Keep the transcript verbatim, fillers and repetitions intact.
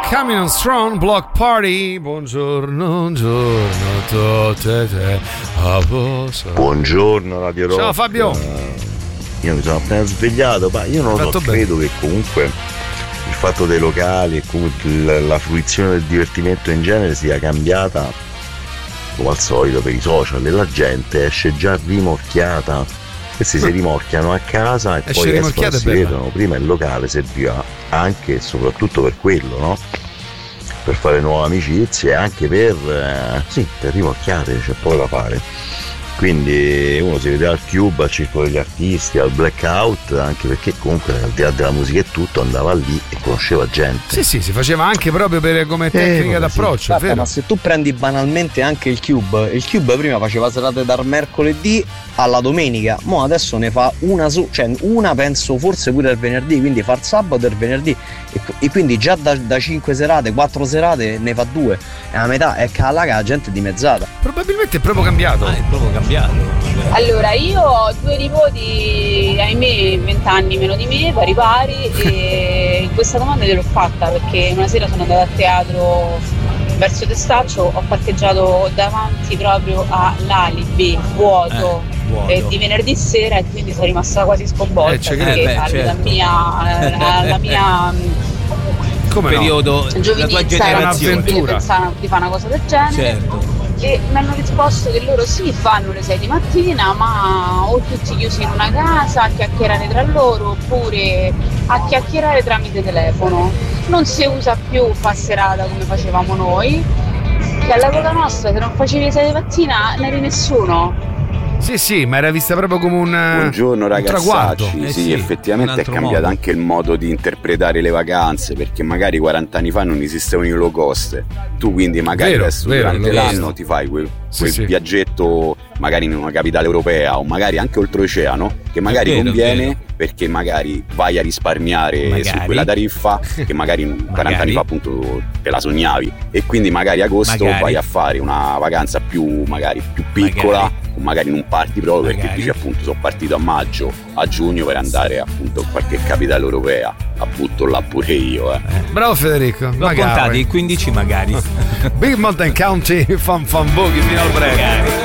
Coming on Strong Block Party. Buongiorno, buongiorno, te, te, buongiorno Radio Rock. Ciao Fabio. Uh, io mi sono appena svegliato, ma io non lo so, credo che comunque il fatto dei locali e comunque la, la fruizione del divertimento in genere sia cambiata come al solito per i social e la gente esce già rimorchiata. Questi si rimorchiano a casa e esce poi escono e si bella. vedono. Prima il locale serviva anche e soprattutto per quello, no? Per fare nuove amicizie e anche per eh, sì, per rimorchiare, c'è poco da fare. Quindi uno si vedeva al Cube, al Circolo degli Artisti, al Blackout, anche perché comunque al di là della musica e tutto andava lì e conosceva gente. Sì, sì, si faceva anche proprio per, come tecnica eh, d'approccio, sì. Guarda, ma se tu prendi banalmente anche il Cube, il Cube prima faceva serate dal mercoledì alla domenica, mo adesso ne fa una su, cioè una penso forse pure il venerdì, quindi fa il sabato e il venerdì e, e quindi già da, da cinque serate, quattro serate ne fa due e la metà è che alla la gente è dimezzata. Probabilmente è proprio cambiato. Ah, è proprio cambiato. Allora, io ho due nipoti, ahimè, vent'anni meno di me, pari pari, e questa domanda gliel'ho fatta perché una sera sono andata a teatro verso Testaccio, ho parcheggiato davanti proprio all'Alibi, vuoto, eh, vuoto. E di venerdì sera e quindi sono rimasta quasi sconvolta eh, perché eh, beh, alla certo. mia, alla mia come periodo, no? Giovinezza era possibile pensare di fare una cosa del genere. Certo. E mi hanno risposto che loro sì fanno le sei di mattina, ma o tutti chiusi in una casa a chiacchierare tra loro oppure a chiacchierare tramite telefono. Non si usa più fa serata come facevamo noi, che all'epoca nostra se non facevi le sei di mattina non eri nessuno. Sì, sì, ma era vista proprio come un buongiorno ragazzacci, un eh sì, sì, effettivamente è cambiato modo. Anche il modo di interpretare le vacanze, perché magari quaranta anni fa non esistevano i low cost, tu quindi magari vero, adesso vero, durante l'anno ti fai quel, sì, quel sì. viaggetto magari in una capitale europea o magari anche oltreoceano che magari vero, conviene vero. Perché magari vai a risparmiare magari. Su quella tariffa che magari quaranta magari. Anni fa appunto te la sognavi e quindi magari agosto magari. Vai a fare una vacanza più magari più piccola magari. O magari non parti proprio magari. Perché dici appunto sono partito a maggio a giugno per andare appunto in qualche capitale europea, a butto là pure io eh. Bravo Federico, l'ho contati quindici magari Big Mountain County fan fan boogie fino al break.